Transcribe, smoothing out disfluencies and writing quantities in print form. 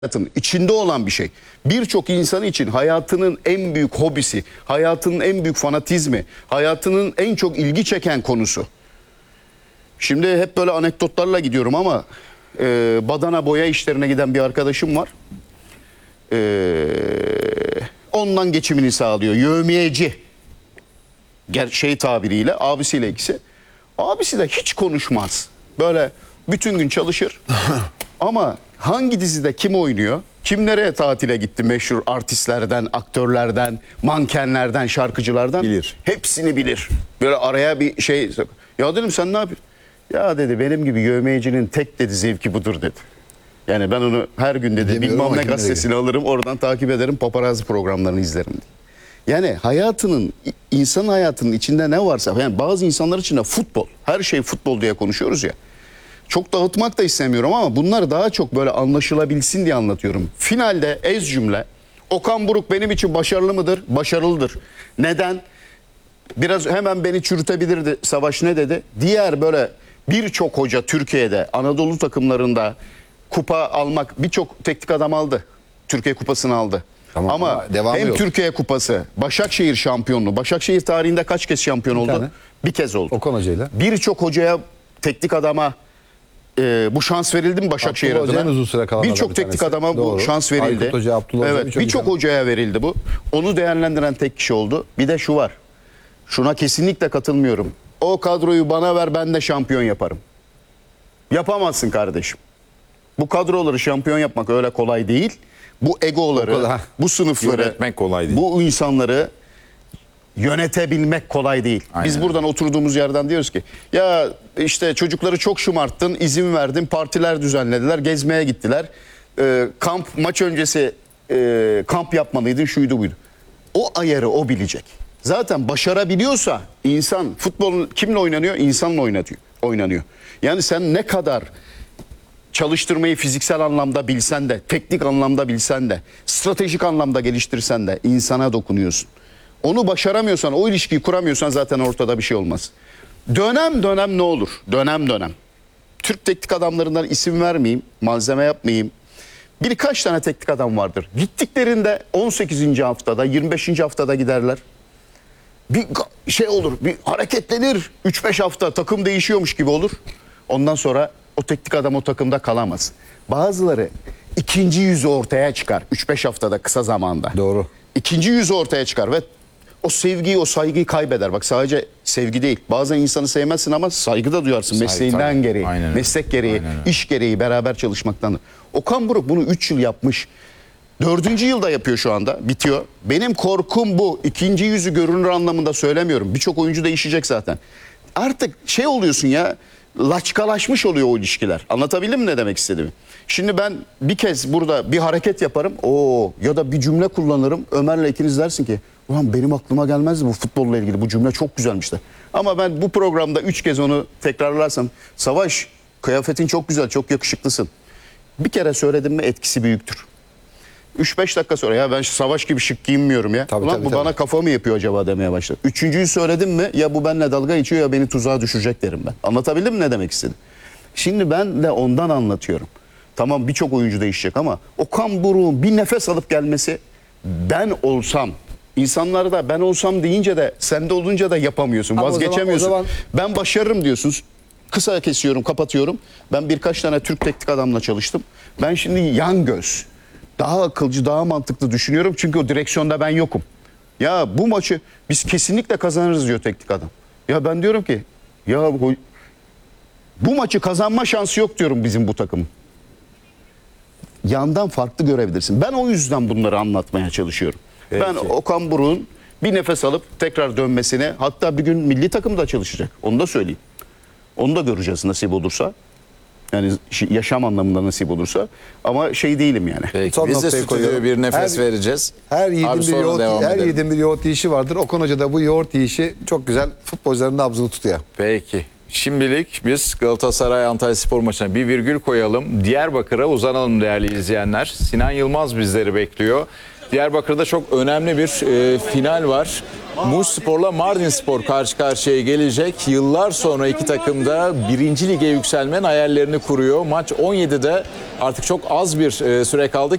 hayatın içinde olan bir şey. Birçok insan için hayatının en büyük hobisi, hayatının en büyük fanatizmi, hayatının en çok ilgi çeken konusu. Şimdi hep böyle anekdotlarla gidiyorum ama badana boya işlerine giden bir arkadaşım var. Ondan geçimini sağlıyor. Yevmiyeci. Şey tabiriyle abisiyle ikisi. Abisi de hiç konuşmaz. Böyle bütün gün çalışır. Ama hangi dizide kim oynuyor? Kim nereye tatile gitti? Meşhur artistlerden, aktörlerden, mankenlerden, şarkıcılardan. Bilir. Hepsini bilir. Böyle araya bir şey. Ya dedim sen ne yapıyorsun? Ya dedi benim gibi yövmeyecinin tek dedi zevki budur dedi. Yani ben onu her gün dedi bilmem ne gazetesini alırım oradan takip ederim paparazzi programlarını izlerim dedi. Yani hayatının, insan hayatının içinde ne varsa, yani bazı insanlar için de futbol, her şey futbol diye konuşuyoruz ya. Çok dağıtmak da istemiyorum ama bunları daha çok böyle anlaşılabilsin diye anlatıyorum. Finalde ez cümle, Okan Buruk benim için başarılı mıdır? Başarılıdır. Neden? Biraz hemen beni çürütebilirdi. Savaş ne dedi? Diğer böyle birçok hoca Türkiye'de, Anadolu takımlarında kupa almak, birçok teknik adam aldı. Türkiye kupasını aldı. Tamam, ama hem yok. Türkiye kupası, Başakşehir şampiyonluğu. Başakşehir tarihinde kaç kez şampiyon oldu? Tane. Bir kez oldu. Okan Hoca'yla. Birçok hocaya, teknik adama bu şans verildi mi Başakşehir Abdullah adına? Hoca'nın uzun süre kalanlardan Birçok bir teknik tanesi. adama Doğru. bu şans verildi. Aykut Hoca, Abdullah Hoca, evet, birçok hocaya verildi bu. Onu değerlendiren tek kişi oldu. Bir de şu var. Şuna kesinlikle katılmıyorum. O kadroyu bana ver, ben de şampiyon yaparım. Yapamazsın kardeşim. Bu kadroları şampiyon yapmak öyle kolay değil. Bu egoları, bu sınıfları, yönetmek kolay değil. bu insanları yönetebilmek kolay değil. Aynen. Biz buradan oturduğumuz yerden diyoruz ki ya işte çocukları çok şımarttın, izin verdin, partiler düzenlediler, gezmeye gittiler. Kamp, maç öncesi kamp yapmalıydın, şuydu buydu. O ayarı o bilecek. Zaten başarabiliyorsa insan, futbol kimle oynanıyor? İnsanla oynanıyor. Yani sen ne kadar çalıştırmayı fiziksel anlamda bilsen de, teknik anlamda bilsen de, stratejik anlamda geliştirsen de insana dokunuyorsun. Onu başaramıyorsan, o ilişkiyi kuramıyorsan zaten ortada bir şey olmaz. Dönem dönem ne olur? Dönem dönem. Türk teknik adamlarından isim vermeyeyim, malzeme yapmayayım. Birkaç tane teknik adam vardır. Gittiklerinde 18. haftada, 25. haftada giderler. Bir şey olur, bir hareketlenir. 3-5 hafta takım değişiyormuş gibi olur. Ondan sonra o teknik adam o takımda kalamaz. Bazıları ikinci yüzü ortaya çıkar. 3-5 haftada, kısa zamanda. Doğru. İkinci yüzü ortaya çıkar ve o sevgiyi, o saygıyı kaybeder. Bak sadece sevgi değil. Bazen insanı sevmezsin ama saygı da duyarsın. Mesleğinden tabii. gereği, Aynen öyle. meslek gereği, Aynen öyle. iş gereği, beraber çalışmaktan. Okan Buruk bunu 3 yıl yapmış. 4. yılda yapıyor şu anda. Bitiyor. Benim korkum bu. İkinci yüzü görünür anlamında söylemiyorum. Birçok oyuncu değişecek zaten. Artık şey oluyorsun ya, laçkalaşmış oluyor o ilişkiler. Anlatabildim mi ne demek istediğimi? Şimdi ben bir kez burada bir hareket yaparım. Ya da bir cümle kullanırım. Ömer'le ikiniz dersin ki ulan benim aklıma gelmezdi bu futbolla ilgili. Bu cümle çok güzelmiş de. Ama ben bu programda 3 kez onu tekrarlarsam, Savaş kıyafetin çok güzel, çok yakışıklısın. Bir kere söyledim mi etkisi büyüktür. 3-5 dakika sonra ya ben Savaş gibi şık giyinmiyorum ya. Tabii, Ulan tabii, bu tabii. bana kafa mı yapıyor acaba demeye başladı. Üçüncüyü söyledim mi ya bu benimle dalga geçiyor ya beni tuzağa düşürecek derim ben. Anlatabildim mi ne demek istedim? Şimdi ben de ondan anlatıyorum. Tamam birçok oyuncu değişecek ama Okan Buruk'un bir nefes alıp gelmesi, ben olsam, insanlar da ben olsam deyince de sende olunca da yapamıyorsun, Ama vazgeçemiyorsun. o zaman- Ben başarırım diyorsun. Kısa kesiyorum, kapatıyorum. Ben birkaç tane Türk teknik adamla çalıştım. Ben şimdi yan göz, daha akılcı, daha mantıklı düşünüyorum. Çünkü o direksiyonda ben yokum. Ya bu maçı biz kesinlikle kazanırız diyor teknik adam. Ya ben diyorum ki ya bu maçı kazanma şansı yok diyorum bizim bu takımın. Yandan farklı görebilirsin. Ben o yüzden bunları anlatmaya çalışıyorum. Peki. Ben Okan Buruk'un bir nefes alıp tekrar dönmesine, hatta bir gün milli takımda çalışacak. Onu da söyleyeyim. Onu da göreceğiz nasip olursa. Yani yaşam anlamında nasip olursa. Ama şey değilim yani. Peki, Son biz de noktayı stüdyoya koyuyorum. bir nefes Her- vereceğiz. Her Abi yiğidin bir sonra yoğurt, devam her edelim. yiğidin bir yoğurt yiyişi vardır. Okan Hoca da bu yoğurt yiyişi çok güzel futbolcuların nabzını tutuyor. Peki. Şimdilik biz Galatasaray Antalyaspor maçına bir virgül koyalım. Diyarbakır'a uzanalım değerli izleyenler. Sinan Yılmaz bizleri bekliyor. Diyarbakır'da çok önemli bir final var. Muş Spor'la Mardin Spor karşı karşıya gelecek. Yıllar sonra iki takım da 1. lige yükselmenin hayallerini kuruyor. Maç 17'de artık çok az bir süre kaldı.